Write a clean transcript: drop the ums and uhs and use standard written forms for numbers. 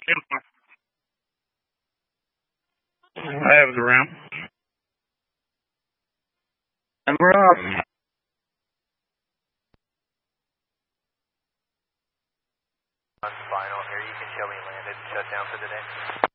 I have the round. And we're off. Final here, you can show me landed, shut down for the day.